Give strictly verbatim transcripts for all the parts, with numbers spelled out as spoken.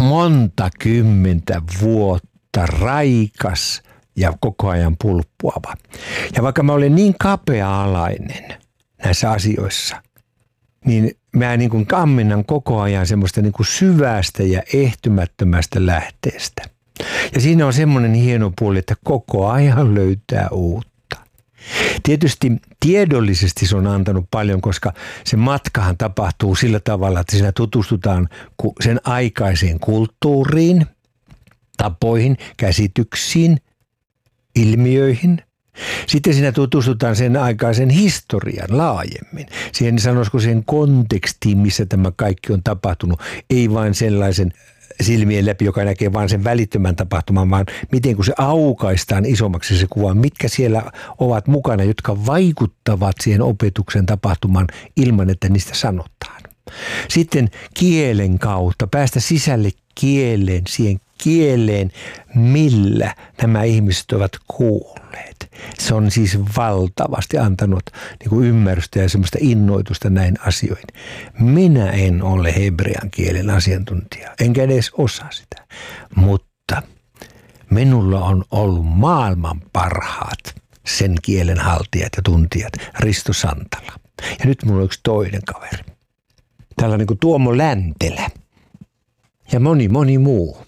monta kymmentä vuotta raikas ja koko ajan pulppuava. Ja vaikka mä olen niin kapea-alainen näissä asioissa, niin mä niin kuin kammennan koko ajan semmoista niin kuin syvästä ja ehtymättömästä lähteestä. Ja siinä on semmoinen hieno puoli, että koko ajan löytää uutta. Tietysti tiedollisesti se on antanut paljon, koska se matkahan tapahtuu sillä tavalla, että siinä tutustutaan sen aikaiseen kulttuuriin, tapoihin, käsityksiin, ilmiöihin. Sitten siinä tutustutaan sen aikaisen historian laajemmin. Siihen sanoisiko sen kontekstiin, missä tämä kaikki on tapahtunut, ei vain sellaisen silmien läpi, joka näkee vain sen välittömän tapahtuman, vaan miten kun se aukaistaan isommaksi se kuva, mitkä siellä ovat mukana, jotka vaikuttavat siihen opetuksen tapahtumaan ilman, että niistä sanotaan. Sitten kielen kautta päästä sisälle kieleen, siihen kieleen, millä nämä ihmiset ovat kuulleet. Se on siis valtavasti antanut niin kuin ymmärrystä ja semmoista innoitusta näin asioihin. Minä en ole hebrean kielen asiantuntija, enkä edes osaa sitä, mutta minulla on ollut maailman parhaat sen kielen haltijat ja tuntijat, Risto Santala. Ja nyt mulla on yksi toinen kaveri. Täällä on niin kuin Tuomo Läntelä ja moni moni muu.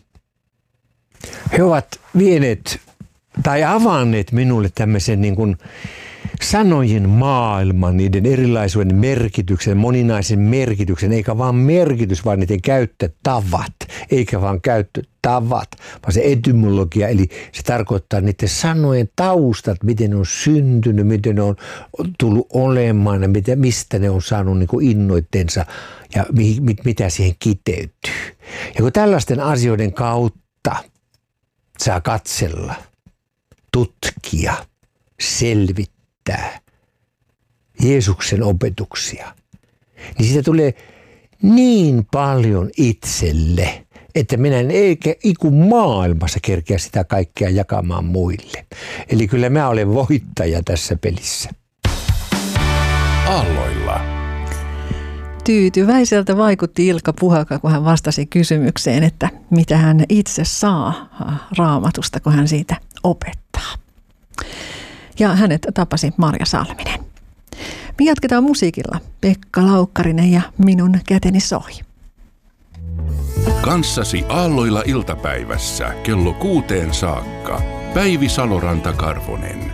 He ovat vieneet tai avanneet minulle tämmöisen niin kuin sanojen maailman, niiden erilaisuuden merkityksen, moninaisen merkityksen, eikä vaan merkitys, vaan niiden käyttötavat, eikä vaan käyttötavat, vaan se etymologia, eli se tarkoittaa niiden sanojen taustat, miten ne on syntynyt, miten ne on tullut olemaan ja mistä ne on saanut niin kuin innoittensa ja mitä siihen kiteytyy. Ja kun tällaisten asioiden kautta saa katsella, tutkia, selvittää Jeesuksen opetuksia, niin siitä tulee niin paljon itselle, että minä en eikä iku maailmassa kerkeä sitä kaikkea jakamaan muille. Eli kyllä mä olen voittaja tässä pelissä. Aalloilla. Tyytyväiseltä vaikutti Ilkka Puhalka, kun hän vastasi kysymykseen, että mitä hän itse saa Raamatusta, kun hän siitä opettaa. Ja hänet tapasi Marja Salminen. Me jatketaan musiikilla. Pekka Laukkarinen ja Minun käteni soi. Kanssasi Aalloilla iltapäivässä kello kuuteen saakka. Päivi Saloranta-Karvonen.